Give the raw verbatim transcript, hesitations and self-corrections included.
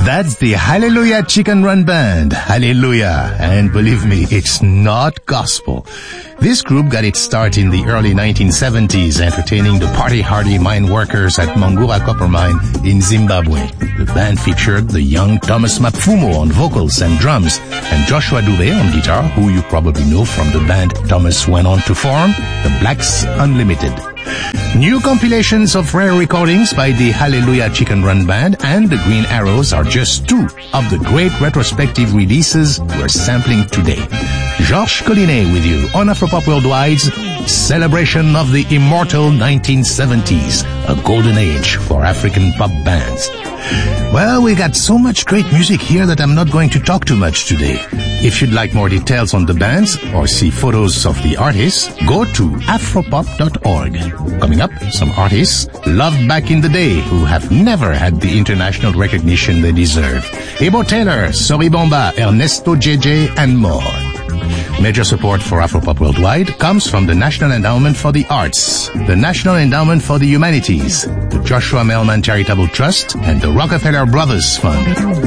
That's the Hallelujah Chicken Run Band. Hallelujah. And believe me, it's not gospel. This group got its start in the early nineteen seventies, entertaining the party-hardy mine workers at Mangura Copper Mine in Zimbabwe. The band featured the young Thomas Mapfumo on vocals and drums, and Joshua Dube on guitar, who you probably know from the band Thomas went on to form, the Blacks Unlimited. New compilations of rare recordings by the Hallelujah Chicken Run Band and the Green Arrows are just two of the great retrospective releases we're sampling today. Georges Collinet with you on Afropop Worldwide's celebration of the immortal nineteen seventies, a golden age for African pop bands. Well, we got so much great music here that I'm not going to talk too much today. If you'd like more details on the bands or see photos of the artists, go to afropop dot org. Coming up, some artists loved back in the day who have never had the international recognition they deserve. Ebo Taylor, Sori Bomba, Ernesto J J, and more. Major support for Afropop Worldwide comes from the National Endowment for the Arts, the National Endowment for the Humanities, the Joshua Melman Charitable Trust, and the Rockefeller Brothers Fund.